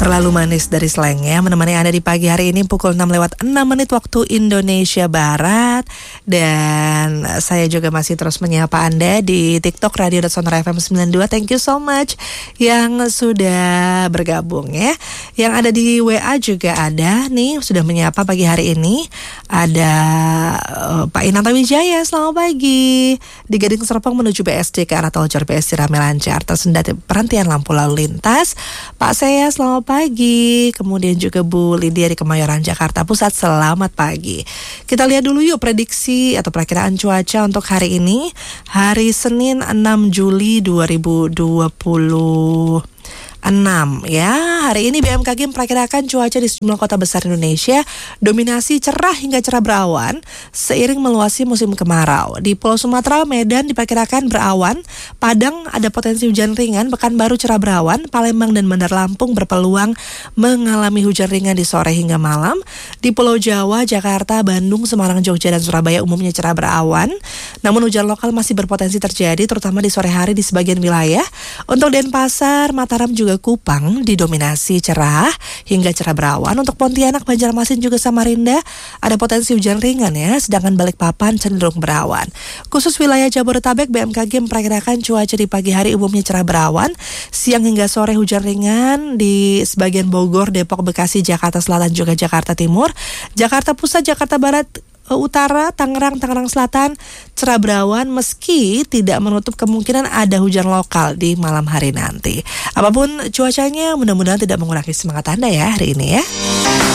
Terlalu manis dari Slengnya menemani Anda di pagi hari ini pukul 6:06 waktu Indonesia Barat. Dan saya juga masih terus menyapa Anda di TikTok Radio.Sonora FM 92. Thank you so much yang sudah bergabung ya. Yang ada di WA juga ada nih, sudah menyapa pagi hari ini. Ada Pak Inanta Wijaya, selamat pagi. Di Gading Serpong menuju BSD ke arah tol Jor BSD rame lancar, tersendat perhentian lampu lalu lintas. Pak saya selamat pagi. Kemudian juga Bu Lydia di Kemayoran Jakarta Pusat, selamat pagi. Kita lihat dulu yuk prediksi atau perakiraan cuaca untuk hari ini, hari Senin 6 Juli 2026 ya. Hari ini BMKG memperkirakan cuaca di sejumlah kota besar Indonesia dominasi cerah hingga cerah berawan seiring meluasi musim kemarau. Di Pulau Sumatera, Medan diperkirakan berawan, Padang ada potensi hujan ringan, Pekanbaru cerah berawan, Palembang dan Bandar Lampung berpeluang mengalami hujan ringan di sore hingga malam. Di Pulau Jawa, Jakarta, Bandung, Semarang, Jogja dan Surabaya umumnya cerah berawan. Namun hujan lokal masih berpotensi terjadi terutama di sore hari di sebagian wilayah. Untuk Denpasar, Mataram juga Kupang didominasi cerah hingga cerah berawan. Untuk Pontianak, Banjarmasin juga Samarinda ada potensi hujan ringan ya, sedangkan Balikpapan cenderung berawan. Khusus wilayah Jabodetabek, BMKG memperkirakan cuaca di pagi hari umumnya cerah berawan, siang hingga sore hujan ringan di sebagian Bogor, Depok, Bekasi, Jakarta Selatan juga Jakarta Timur, Jakarta Pusat, Jakarta Barat, Utara, Tangerang Selatan cerah berawan meski tidak menutup kemungkinan ada hujan lokal di malam hari nanti. Apapun cuacanya, mudah-mudahan tidak mengurangi semangat Anda ya hari ini ya.